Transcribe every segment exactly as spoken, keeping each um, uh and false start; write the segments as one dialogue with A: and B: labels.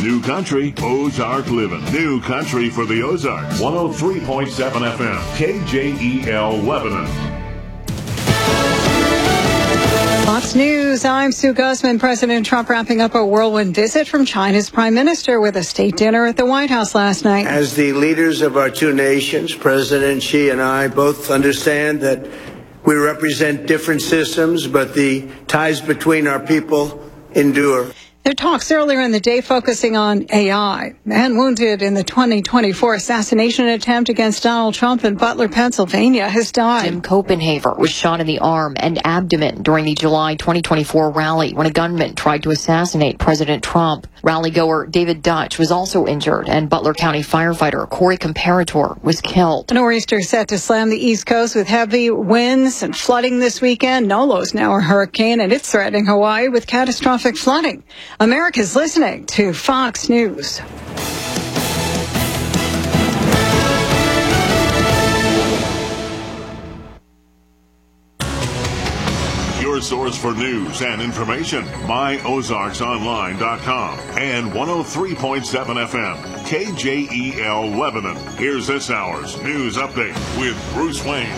A: New Country, Ozark Living. New Country for the Ozarks. one oh three point seven F M, K J E L Lebanon.
B: Fox News, I'm Sue Guzman. President Trump wrapping up a whirlwind visit from China's prime minister with a state dinner at the White House last night.
C: As the leaders of our two nations, President Xi and I both understand that we represent different systems, but the ties between our people endure.
B: Their talks earlier in the day focusing on A I. Man wounded in the twenty twenty-four assassination attempt against Donald Trump in Butler, Pennsylvania, has died.
D: Tim Copenhaver was shot in the arm and abdomen during the July twenty twenty-four rally when a gunman tried to assassinate President Trump. Rally-goer David Dutch was also injured, and Butler County firefighter Corey Comparator was killed.
B: A nor'easter set to slam the East Coast with heavy winds and flooding this weekend. Nolo's now a hurricane, and it's threatening Hawaii with catastrophic flooding. America's listening to Fox News.
A: Your source for news and information, my ozarks online dot com and one oh three point seven F M, K J E L Lebanon. Here's this hour's news update with Bruce Wayne.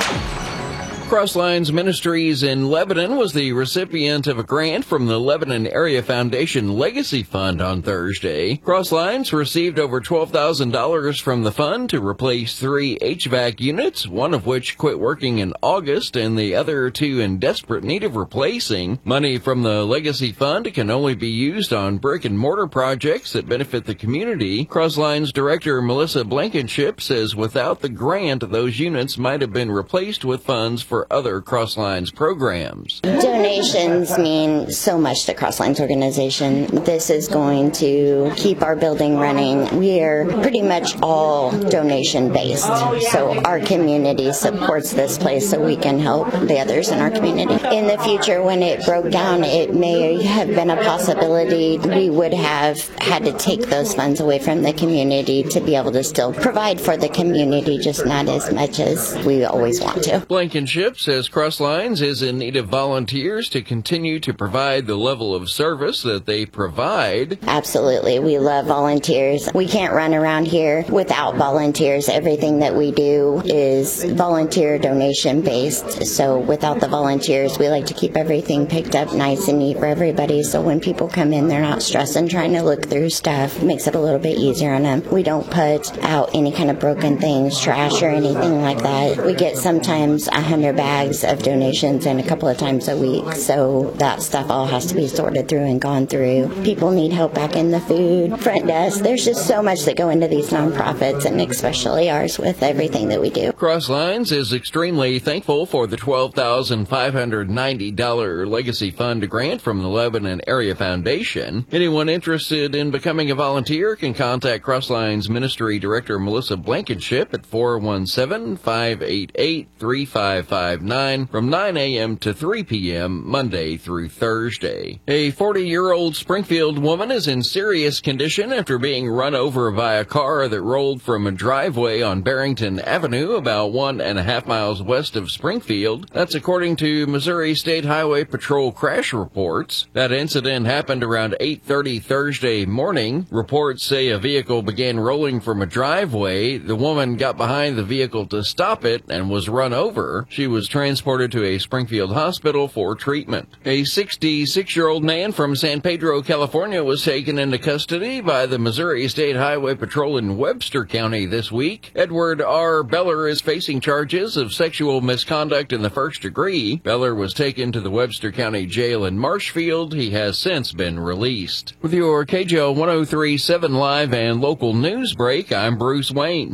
E: Crosslines Ministries in Lebanon was the recipient of a grant from the Lebanon Area Foundation Legacy Fund on Thursday. Crosslines received over twelve thousand dollars from the fund to replace three H V A C units, one of which quit working in August and the other two in desperate need of replacing. Money from the Legacy Fund can only be used on brick and mortar projects that benefit the community. Crosslines Director Melissa Blankenship says without the grant, those units might have been replaced with funds for other Crosslines programs.
F: Donations mean so much to Crosslines organization. This is going to keep our building running. We are pretty much all donation based, so our community supports this place so we can help the others in our community. In the future, when it broke down, it may have been a possibility we would have had to take those funds away from the community to be able to still provide for the community, just not as much as we always want to.
E: Blankenship says Crosslines is in need of volunteers to continue to provide the level of service that they provide.
F: Absolutely. We love volunteers. We can't run around here without volunteers. Everything that we do is volunteer donation based. So without the volunteers, we like to keep everything picked up nice and neat for everybody. So when people come in, they're not stressing trying to look through stuff. It makes it a little bit easier on them. We don't put out any kind of broken things, trash or anything like that. We get sometimes a hundred bags of donations in a couple of times a week, so that stuff all has to be sorted through and gone through. People need help back in the food, front desk. There's just so much that go into these nonprofits, and especially ours with everything that we do.
E: Crosslines is extremely thankful for the twelve thousand five hundred ninety dollars Legacy Fund grant from the Lebanon Area Foundation. Anyone interested in becoming a volunteer can contact Crosslines Ministry Director Melissa Blankenship at four one seven, five eight eight, three five five nine from nine a.m. to three p.m. Monday through Thursday. A forty-year-old Springfield woman is in serious condition after being run over by a car that rolled from a driveway on Barrington Avenue about one and a half miles west of Springfield. That's according to Missouri State Highway Patrol crash reports. That incident happened around eight thirty Thursday morning. Reports say a vehicle began rolling from a driveway. The woman got behind the vehicle to stop it and was run over. She was transported to a Springfield hospital for treatment. A sixty-six-year-old man from San Pedro, California was taken into custody by the Missouri State Highway Patrol in Webster County this week. Edward R. Beller is facing charges of sexual misconduct in the first degree. Beller was taken to the Webster County Jail in Marshfield. He has since been released. With your K J O one oh three point seven live and local news break, I'm Bruce Wayne.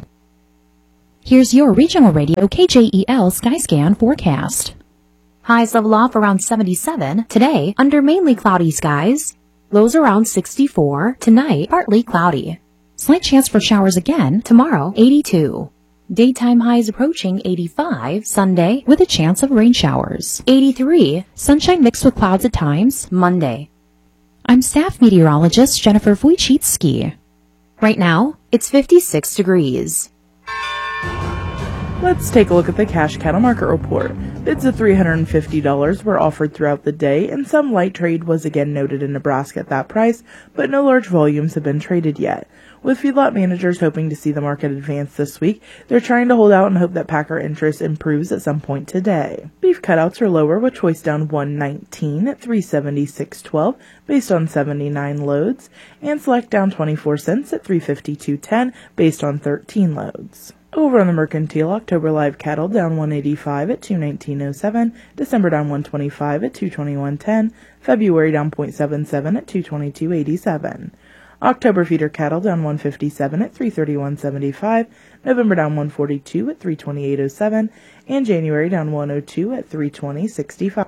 G: Here's your regional radio K J E L Skyscan forecast. Highs level off around seventy-seven. Today, under mainly cloudy skies. Lows around sixty-four. Tonight, partly cloudy. Slight chance for showers again. Tomorrow, eighty-two. Daytime highs approaching eighty-five. Sunday, with a chance of rain showers. eighty-three. Sunshine mixed with clouds at times. Monday. I'm staff meteorologist Jennifer Wojcicki. Right now, it's fifty-six degrees.
H: Let's take a look at the cash cattle market report. Bids of three hundred fifty dollars were offered throughout the day, and some light trade was again noted in Nebraska at that price, but no large volumes have been traded yet. With feedlot managers hoping to see the market advance this week, they're trying to hold out and hope that packer interest improves at some point today. Beef cutouts are lower, with choice down one nineteen at three seventy-six twelve based on seventy-nine loads, and select down twenty-four cents at three fifty-two ten based on thirteen loads. Over on the mercantile, October live cattle down one eighty-five at two nineteen oh seven, December down one twenty-five at two twenty-one ten, February down zero point seven seven at two twenty-two eighty-seven. October feeder cattle down one fifty-seven at three thirty-one seventy-five, November down one forty-two at three twenty-eight oh seven, and January down one oh two at three twenty sixty-five.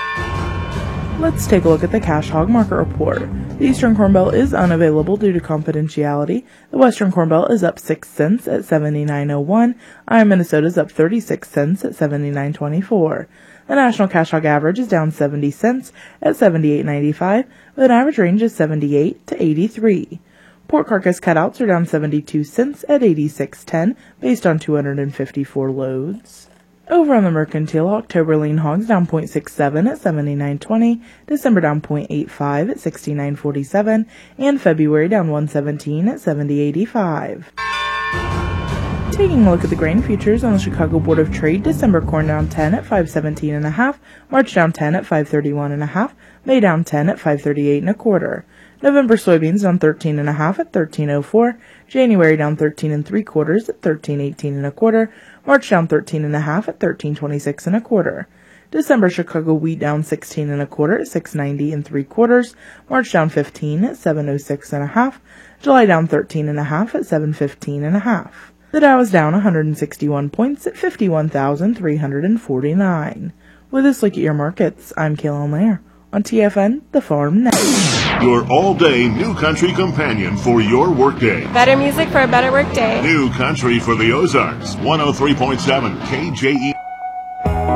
H: Let's take a look at the cash hog market report. The Eastern Corn Belt is unavailable due to confidentiality. The Western Corn Belt is up six cents at seventy-nine oh one. Iron Minnesota is up thirty-six cents at seventy-nine twenty-four. The national cash hog average is down seventy cents at seventy-eight ninety-five, with an average range of seventy-eight to eighty-three. Pork carcass cutouts are down seventy-two cents at eighty-six ten, based on two hundred fifty-four loads. Over on the mercantile, October lean hogs down zero point six seven at seventy-nine twenty, December down zero point eight five at sixty-nine forty-seven, and February down one seventeen at seventy eighty-five. Taking a look at the grain futures on the Chicago Board of Trade, December corn down ten at five seventeen and a half, March down ten at five thirty-one and a half, May down ten at five thirty-eight and a quarter. November soybeans down thirteen and a half at thirteen oh four, January down thirteen and three quarters at thirteen eighteen and a quarter, March down thirteen and a half at thirteen twenty-six and a quarter. December Chicago wheat down sixteen and a quarter at six ninety and three quarters, March down fifteen at seven oh six and a half, July down thirteen and a half at seven fifteen and a half. The Dow is down one hundred sixty-one points at fifty-one thousand three hundred forty-nine. With this look at your markets, I'm Kaylin Lair on T F N, the Farm Net.
A: Your all-day New Country companion for your workday.
I: Better music for a better workday.
A: New Country for the Ozarks, one oh three point seven K J E